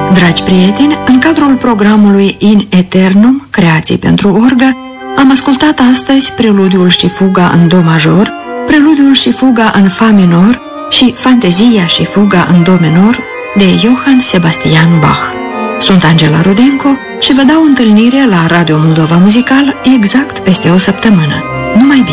Dragi prieteni, în cadrul programului In Eternum, creații pentru orgă, am ascultat astăzi preludiul și fuga în do major, preludiul și fuga în fa minor și fantezia și fuga în do minor de Johann Sebastian Bach. Sunt Angela Rudenko și vă dau întâlnire la Radio Moldova Muzical exact peste o săptămână. Numai bine!